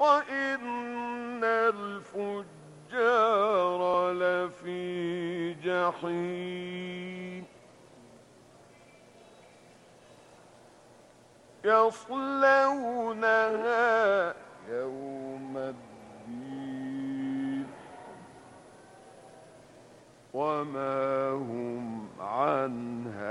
وإن الفجار لفي جحيم يصلونها يوم الدين وما هم عنها